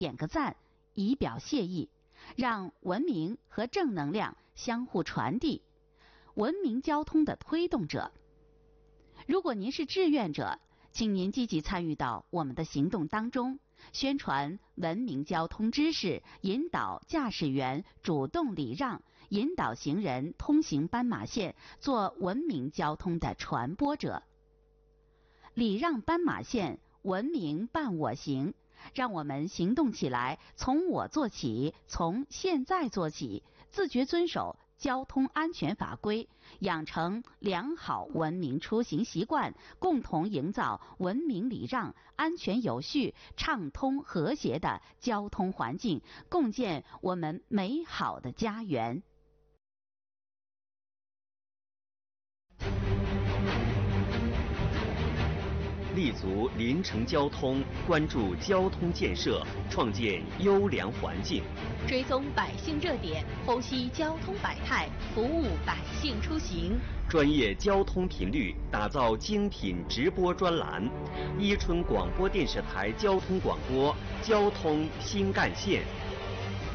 点个赞，以表谢意，让文明和正能量相互传递，文明交通的推动者。如果您是志愿者，请您积极参与到我们的行动当中，宣传文明交通知识，引导驾驶员主动礼让，引导行人通行斑马线，做文明交通的传播者。礼让斑马线，文明伴我行，让我们行动起来，从我做起，从现在做起，自觉遵守交通安全法规，养成良好文明出行习惯，共同营造文明礼让、安全有序、畅通和谐的交通环境，共建我们美好的家园。 立足临城交通，关注交通建设，创建优良环境， 追踪百姓热点，剖析交通百态，服务百姓出行。 专业交通频率，打造精品直播专栏。伊春广播电视台交通广播，交通新干线。